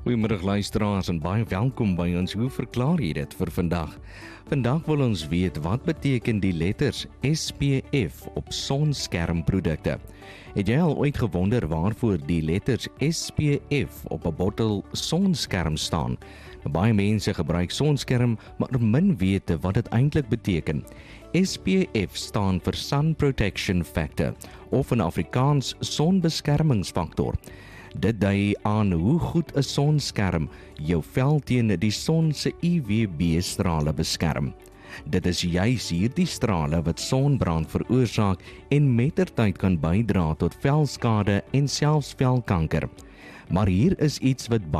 Goeiemiddag luisteraars en baie welkom by ons. Hoe verklaar jy dit vir vandag? Vandag wil ons weet wat beteken die letters SPF op sonskermprodukte. Het jy al ooit gewonder waarvoor die letters SPF op 'n bottel sonskerm staan? Baie mense gebruik sonskerm, maar min weet wat dit eintlik beteken. SPF staan vir Sun Protection Factor of in Afrikaans sonbeskermingsfaktor. Dit dui aan hoe goed 'n sonskerm jou vel teen die son se UVB-strale beskerm. Dit is juis hierdie strale wat sonbrand veroorsaak en mettertyd kan bydra tot velskade en selfs velkanker. Maar hier is iets wat